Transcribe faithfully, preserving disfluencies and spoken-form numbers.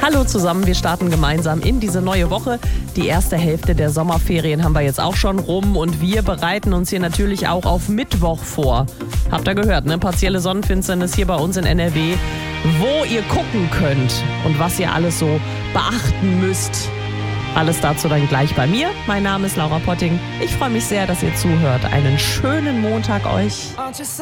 Hallo zusammen, wir starten gemeinsam in diese neue Woche. Die erste Hälfte der Sommerferien haben wir jetzt auch schon rum und wir bereiten uns hier natürlich auch auf Mittwoch vor. Habt ihr gehört, ne? Partielle Sonnenfinsternis hier bei uns in N R W, wo ihr gucken könnt und was ihr alles so beachten müsst. Alles dazu dann gleich bei mir. Mein Name ist Laura Potting. Ich freue mich sehr, dass ihr zuhört. Einen schönen Montag euch.